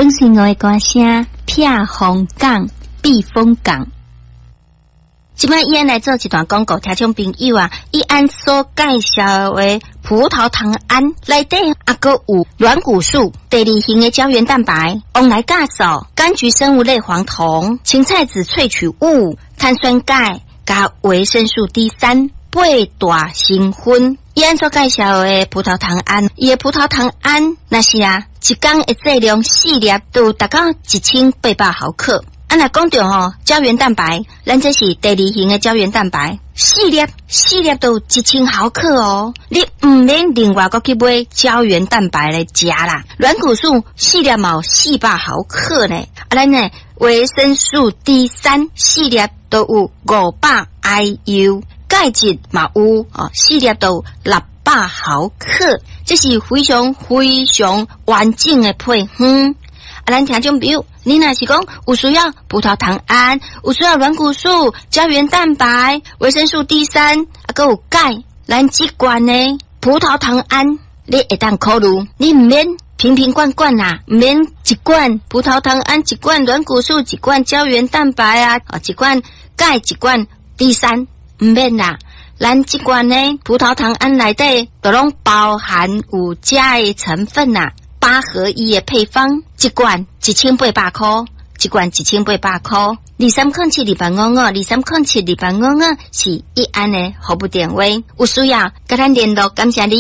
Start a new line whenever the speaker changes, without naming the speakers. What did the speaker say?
本身我的歌声撇风港避风港。今摆伊安来做一段广告，听众朋友啊，伊安所介绍的葡萄糖胺内底还佫有软骨素、第二型的胶原蛋白、旺来酵素、柑橘生物类黄酮、芹菜籽萃取物、碳酸钙加维生素 D3、八大成分。伊安所介绍的葡萄糖胺，伊的葡萄糖胺那是啊，一天的剂量4粒都达到1800毫克。啊，若讲到吼胶原蛋白，咱这是第二型的胶原蛋白，4粒都1000毫克哦。你唔免另外搁去买胶原蛋白来食啦。软骨素4粒嘛有400毫克呢。啊，咱呢维生素 D3 4粒都有500 IU， 钙质嘛有哦4粒都有600毫克，这是非常完整的配方。啊，咱听众朋友，你若是讲有需要葡萄糖胺，有需要软骨素、胶原蛋白、维生素 D3， 啊，还有钙，咱这罐呢葡萄糖胺，你会当考虑，你唔免瓶罐啦，唔免一罐葡萄糖胺，一罐软骨素，一罐胶原蛋白啊，一罐钙，一罐 D3， 唔免啦。咱这罐呢葡萄糖胺内底都拢包含有这的成分啊。8合1的配方，一罐1800块，一罐1800块。23072852，23072852是一安的服务电话，有需要跟咱联络，感谢你。